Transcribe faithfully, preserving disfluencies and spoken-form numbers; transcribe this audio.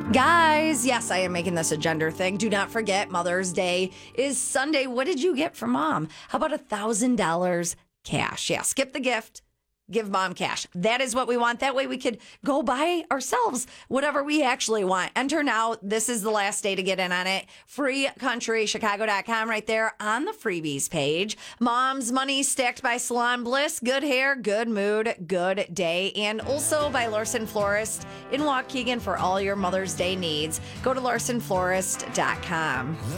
Guys, yes, I am making this a gender thing. Do not forget Mother's Day is Sunday. What did you get from mom? How about a thousand dollars cash? Yeah, skip the gift. Give mom cash. That is what we want. That way we could go buy ourselves whatever we actually want. Enter now. This is the last day to get in on it. free country chicago dot com right there on the freebies page. Mom's Money stacked by Salon Bliss. Good hair, good mood, good day. And also by Larson Florist in Waukegan for all your Mother's Day needs. Go to larson florist dot com.